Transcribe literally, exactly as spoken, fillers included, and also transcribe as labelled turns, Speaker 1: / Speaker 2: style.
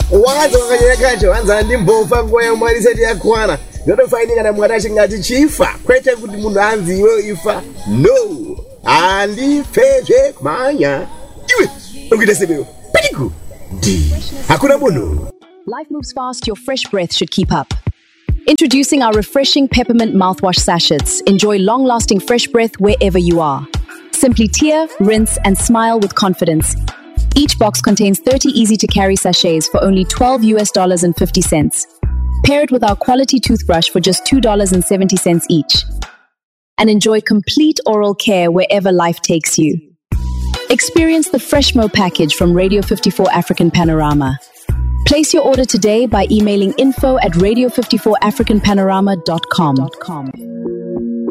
Speaker 1: wazo kanye kacho anza ndimbofa ngoya mwaliseti yakwana ndotofainika na mwadashi ngati chifa kwete kuti munhu anziwe ifa no andifezve kumanya iwe ukuita sebeyo patiku di hakuna munhu.
Speaker 2: Life moves fast, your fresh breath should keep up. Introducing our refreshing peppermint mouthwash sachets. Enjoy long-lasting fresh breath wherever you are. Simply tear, rinse, and smile with confidence. Each box contains thirty easy-to-carry sachets for only twelve US dollars and fifty cents. Pair it with our quality toothbrush for just two dollars and seventy cents each. And enjoy complete oral care wherever life takes you. Experience the Freshmo package from Radio fifty-four African Panorama. Place your order today by emailing info at radio fifty-four african panorama dot com.